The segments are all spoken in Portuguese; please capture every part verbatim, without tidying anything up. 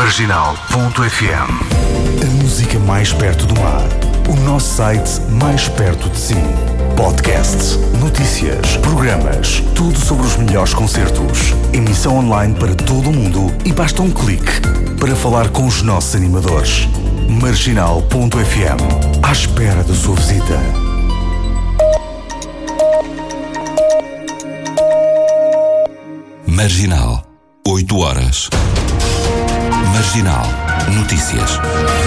marginal ponto f m. A música mais perto do mar. O nosso site mais perto de si. Podcasts, notícias, programas, tudo sobre os melhores concertos. Emissão online para todo o mundo e basta um clique para falar com os nossos animadores. marginal ponto f m. À espera da sua visita. Marginal, oito horas. Marginal Notícias.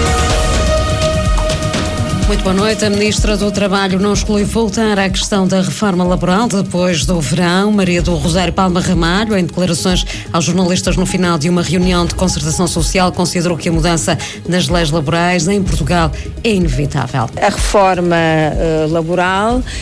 Muito boa noite. A Ministra do Trabalho não exclui voltar à questão da reforma laboral depois do verão. Maria do Rosário Palma Ramalho, em declarações aos jornalistas no final de uma reunião de concertação social, considerou que a mudança nas leis laborais em Portugal é inevitável. A reforma uh, laboral uh,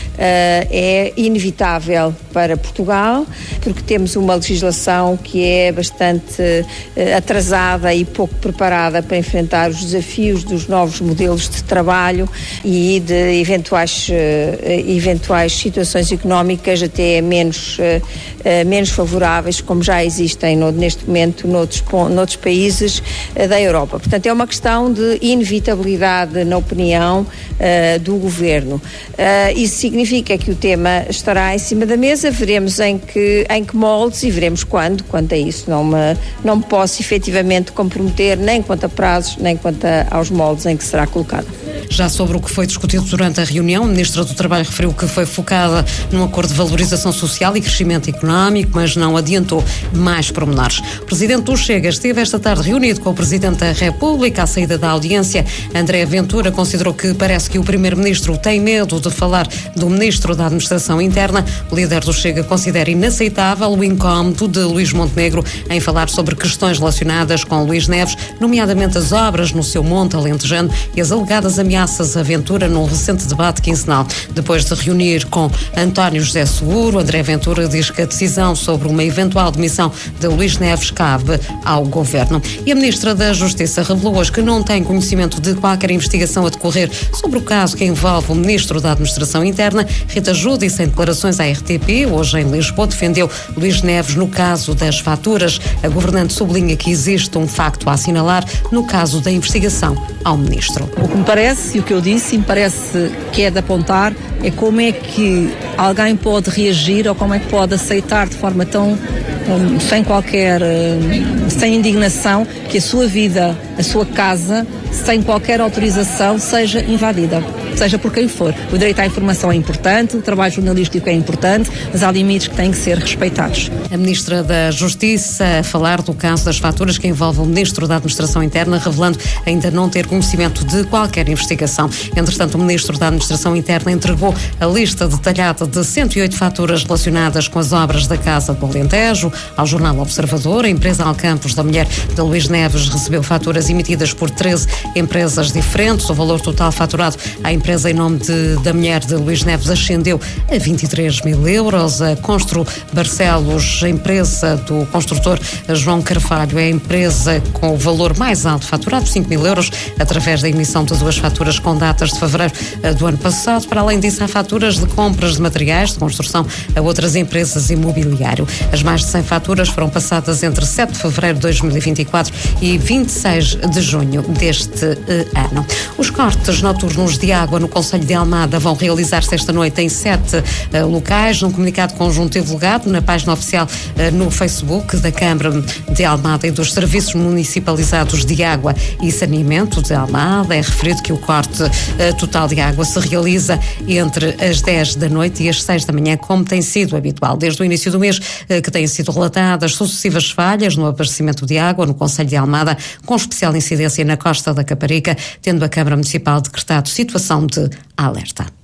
é inevitável para Portugal, porque temos uma legislação que é bastante uh, atrasada e pouco preparada para enfrentar os desafios dos novos modelos de trabalho e de eventuais, uh, eventuais situações económicas até menos, uh, uh, menos favoráveis, como já existem no, neste momento noutros, noutros países uh, da Europa. Portanto, é uma questão de inevitabilidade, na opinião uh, do Governo. Uh, isso significa que o tema estará em cima da mesa, veremos em que, em que moldes e veremos quando. Quanto a isso, não me, não me posso efetivamente comprometer nem quanto a prazos, nem quanto a, aos moldes em que será colocado. Já sobre o que foi discutido durante a reunião, a Ministra do Trabalho referiu que foi focada num acordo de valorização social e crescimento económico, mas não adiantou mais pormenores. O Presidente do Chega esteve esta tarde reunido com o Presidente da República. À saída da audiência, André Ventura considerou que parece que o Primeiro-Ministro tem medo de falar do Ministro da Administração Interna. O líder do Chega considera inaceitável o incómodo de Luís Montenegro em falar sobre questões relacionadas com Luís Neves, nomeadamente as obras no seu Monte Alentejano e as alegadas ameaças a Ventura num recente debate quinzenal. Depois de reunir com António José Seguro, André Ventura diz que a decisão sobre uma eventual demissão de Luís Neves cabe ao Governo. E a Ministra da Justiça revelou hoje que não tem conhecimento de qualquer investigação a decorrer sobre o caso que envolve o Ministro da Administração Interna. Rita Giudice, em declarações à R T P, hoje em Lisboa, defendeu Luís Neves no caso das faturas. A governante sublinha que existe um facto a assinalar no caso da investigação ao Ministro. O que me parece, e o que eu disse, me parece que é de apontar, é como é que alguém pode reagir ou como é que pode aceitar de forma tão, um, sem qualquer, um, sem indignação, que a sua vida, a sua casa, sem qualquer autorização, seja invadida, seja por quem for. O direito à informação é importante, o trabalho jornalístico é importante, mas há limites que têm que ser respeitados. A Ministra da Justiça a falar do caso das faturas que envolve o Ministro da Administração Interna, revelando ainda não ter conhecimento de qualquer investigação. Entretanto, o Ministro da Administração Interna entregou a lista detalhada de cento e oito faturas relacionadas com as obras da Casa do Alentejo ao jornal Observador. A empresa Alcampos da mulher de Luís Neves recebeu faturas emitidas por treze empresas diferentes. O valor total faturado à empresa em nome de, da mulher de Luís Neves ascendeu a vinte e três mil euros. A Constru Barcelos, a empresa do construtor João Carvalho, é a empresa com o valor mais alto faturado, cinco mil euros, através da emissão de duas faturas com datas de fevereiro do ano passado. Para além disso, há faturas de compras de materiais de construção a outras empresas imobiliário. As mais de cem faturas foram passadas entre sete de fevereiro de dois mil e vinte e quatro e vinte e seis de junho deste ano. Os cortes noturnos de água no concelho de Almada vão realizar-se esta noite em sete uh, locais. Num comunicado conjunto divulgado na página oficial uh, no Facebook da Câmara de Almada e dos Serviços Municipalizados de Água e Saneamento de Almada, é referido que o corte uh, total de água se realiza entre as dez da noite e as seis da manhã, como tem sido habitual. Desde o início do mês uh, que têm sido relatadas sucessivas falhas no abastecimento de água no concelho de Almada, com especial incidência na Costa da Caparica, tendo a Câmara Municipal decretado situação de alerta.